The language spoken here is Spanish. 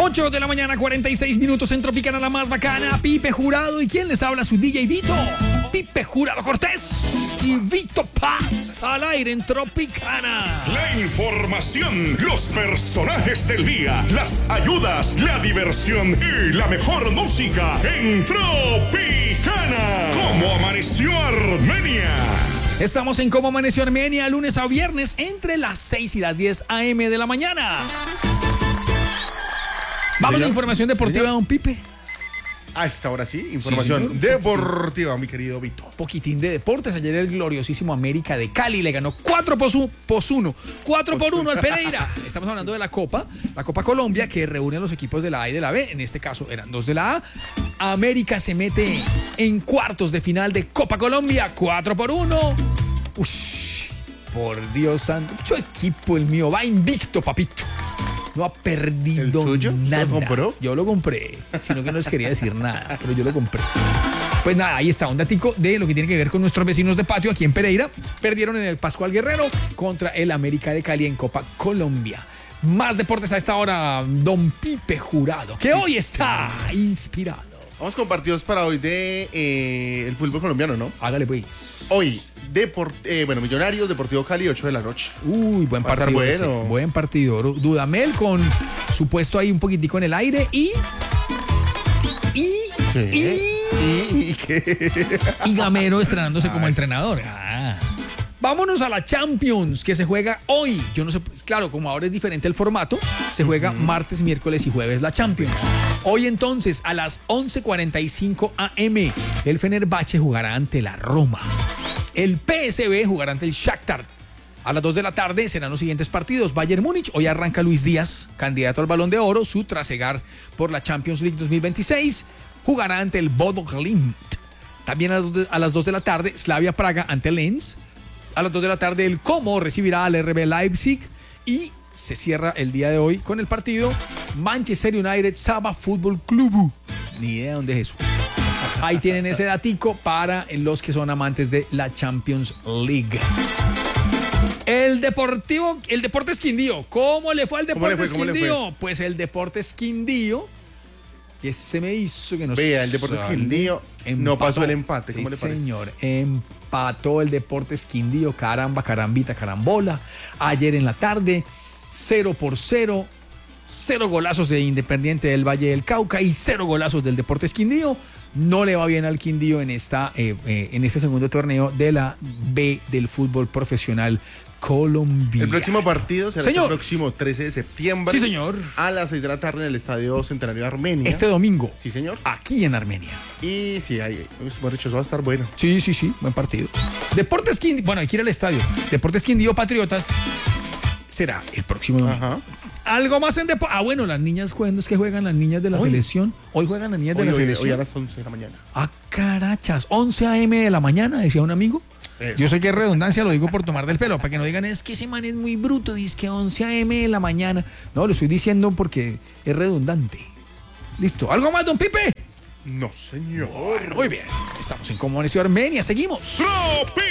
8 de la mañana, 46 minutos en Tropicana, la más bacana. Pipe Jurado. ¿Y quién les habla? Su DJ Vito. Pipe Jurado Cortés y Vito Paz al aire en Tropicana. La información, los personajes del día, las ayudas, la diversión y la mejor música en Tropicana. ¿Cómo amaneció Armenia? Estamos en Cómo Amaneció Armenia, lunes a viernes, entre las 6 y las 10 a.m. de la mañana. Vamos a la información deportiva, don Pipe. A esta hora sí, información deportiva, mi querido Vito. Poquitín de deportes. Ayer el gloriosísimo América de Cali le ganó 4-1 al Pereira. Estamos hablando de la Copa Colombia, que reúne a los equipos de la A y de la B. En este caso eran dos de la A. América se mete en cuartos de final de Copa Colombia, 4-1. Ush, por Dios santo, mucho equipo el mío, va invicto, papito. No ha perdido ¿El suyo? nada. ¿Lo compró? Yo lo compré, sino que no les quería decir nada, pero yo lo compré. Pues nada, ahí está, un datico de lo que tiene que ver con nuestros vecinos de patio aquí en Pereira. Perdieron en el Pascual Guerrero contra el América de Cali en Copa Colombia. Más deportes a esta hora, don Pipe Jurado, que hoy está inspirado. Vamos con partidos para hoy de el fútbol colombiano, ¿no? Hágale pues. Hoy, Millonarios, Deportivo Cali, 8 de la noche. Uy, buen Va a estar partido. bueno. Sí, buen partido. Dudamel con su puesto ahí un poquitico en el aire y ¿Qué? y Gamero estrenándose como sí. entrenador. Vámonos a la Champions, que se juega hoy. Yo no sé, pues, claro, como ahora es diferente el formato, se juega martes, miércoles y jueves la Champions. Hoy entonces, a las 11:45 a.m., el Fenerbahce jugará ante la Roma. El PSV jugará ante el Shakhtar. A las 2 de la tarde serán los siguientes partidos. Bayern Múnich, hoy arranca Luis Díaz, candidato al Balón de Oro, su trasegar por la Champions League 2026. Jugará ante el Bodo Glimt. También a las 2 de la tarde, Slavia Praga ante Lens. A las 2 de la tarde, el Como recibirá al RB Leipzig. Y se cierra el día de hoy con el partido Manchester United Saba Fútbol Club. Ni idea dónde es eso. Ahí tienen ese datico para los que son amantes de la Champions League. El Deportes Quindío. ¿Cómo le fue al Deportes Quindío? Pues el Deportes Quindío, que se me hizo que no. Vea, el Deportes Quindío no pasó el empate. ¿Cómo le parece? Señor, empató el Deportes Quindío. Caramba, carambita, carambola. Ayer en la tarde, 0-0. 0 golazos de Independiente del Valle del Cauca y 0 golazos del Deportes Quindío. No le va bien al Quindío en este segundo torneo de la B del fútbol profesional colombiano. El próximo partido será Señor. el próximo 13 de septiembre. Sí, señor. A las 6 de la tarde en el Estadio Centenario de Armenia. Este domingo. Sí, señor. Aquí en Armenia. Y sí, eso va a estar bueno. Sí, buen partido. Deportes Quindío, bueno, hay que ir al estadio. Deportes Quindío Patriotas será el próximo domingo. Ajá. Algo más en deporte. Bueno, las niñas juegan las niñas de la selección. Hoy juegan las niñas de la selección. Hoy a las 11 de la mañana. Carachas, 11 a.m. de la mañana, decía un amigo. Eso. Yo sé que es redundancia, lo digo por tomar del pelo, para que no digan, es que ese man es muy bruto, dice que 11 a.m. de la mañana. No, lo estoy diciendo porque es redundante. Listo. ¿Algo más, don Pipe? No, señor. Bueno, muy bien. Estamos en Cómo Amaneció Armenia. Seguimos.